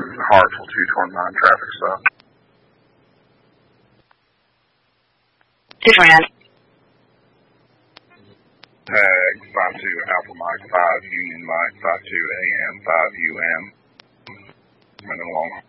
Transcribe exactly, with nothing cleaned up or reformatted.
Hartsville two twenty-nine traffic stop. Two man. Tag five two Alpha Mike five Union Mike five two A M five U M. Running along.